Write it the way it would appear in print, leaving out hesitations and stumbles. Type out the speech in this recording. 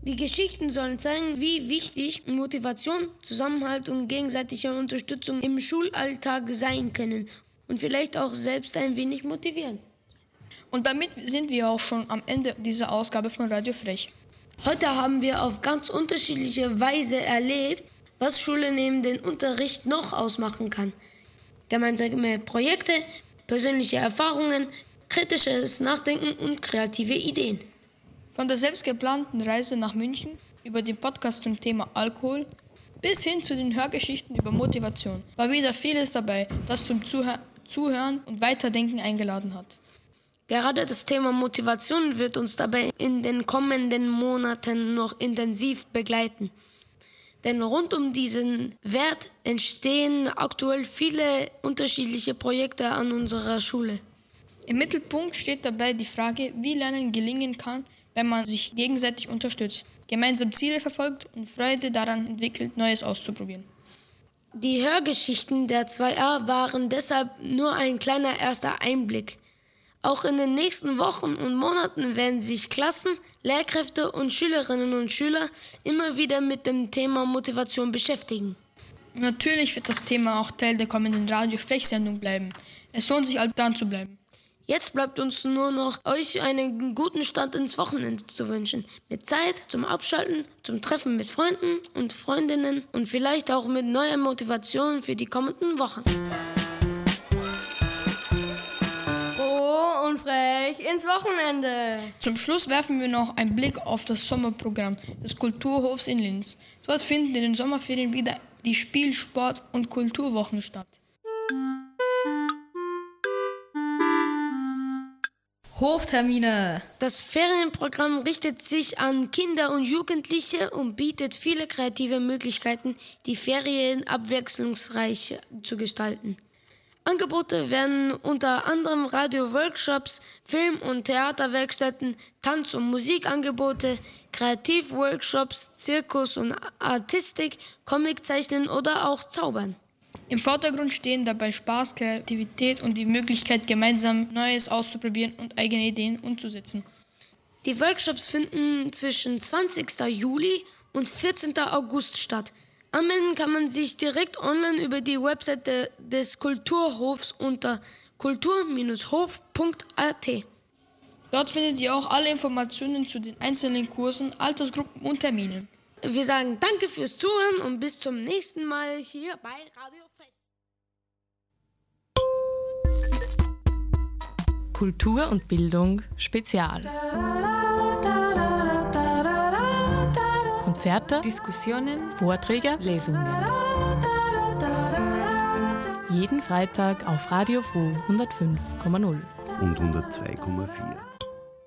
Die Geschichten sollen zeigen, wie wichtig Motivation, Zusammenhalt und gegenseitige Unterstützung im Schulalltag sein können und vielleicht auch selbst ein wenig motivieren. Und damit sind wir auch schon am Ende dieser Ausgabe von Radio Frech. Heute haben wir auf ganz unterschiedliche Weise erlebt, was Schule neben dem Unterricht noch ausmachen kann. Gemeinsame Projekte, persönliche Erfahrungen, kritisches Nachdenken und kreative Ideen. Von der selbst geplanten Reise nach München, über den Podcast zum Thema Alkohol, bis hin zu den Hörgeschichten über Motivation, war wieder vieles dabei, das zum Zuhören und Weiterdenken eingeladen hat. Gerade das Thema Motivation wird uns dabei in den kommenden Monaten noch intensiv begleiten. Denn rund um diesen Wert entstehen aktuell viele unterschiedliche Projekte an unserer Schule. Im Mittelpunkt steht dabei die Frage, wie Lernen gelingen kann, wenn man sich gegenseitig unterstützt, gemeinsam Ziele verfolgt und Freude daran entwickelt, Neues auszuprobieren. Die Hörgeschichten der 2a waren deshalb nur ein kleiner erster Einblick. Auch in den nächsten Wochen und Monaten werden sich Klassen, Lehrkräfte und Schülerinnen und Schüler immer wieder mit dem Thema Motivation beschäftigen. Und natürlich wird das Thema auch Teil der kommenden Radio-Frech-Sendung bleiben. Es lohnt sich halt dran zu bleiben. Jetzt bleibt uns nur noch, euch einen guten Start ins Wochenende zu wünschen. Mit Zeit zum Abschalten, zum Treffen mit Freunden und Freundinnen und vielleicht auch mit neuer Motivation für die kommenden Wochen. Froh und frech ins Wochenende. Zum Schluss werfen wir noch einen Blick auf das Sommerprogramm des Kulturhofs in Linz. Dort finden in den Sommerferien wieder die Spiel-, Sport- und Kulturwochen statt. Hoftermine. Das Ferienprogramm richtet sich an Kinder und Jugendliche und bietet viele kreative Möglichkeiten, die Ferien abwechslungsreich zu gestalten. Angebote werden unter anderem Radio-Workshops, Film- und Theaterwerkstätten, Tanz- und Musikangebote, Kreativworkshops, Zirkus und Artistik, Comiczeichnen oder auch Zaubern. Im Vordergrund stehen dabei Spaß, Kreativität und die Möglichkeit, gemeinsam Neues auszuprobieren und eigene Ideen umzusetzen. Die Workshops finden zwischen 20. Juli und 14. August statt. Anmelden kann man sich direkt online über die Webseite des Kulturhofs unter kultur-hof.at. Dort findet ihr auch alle Informationen zu den einzelnen Kursen, Altersgruppen und Terminen. Wir sagen danke fürs Zuhören und bis zum nächsten Mal hier bei Radio Frech. Kultur und Bildung Spezial. Konzerte, Diskussionen, Vorträge, Lesungen. Jeden Freitag auf Radio Froh 105,0 und 102,4.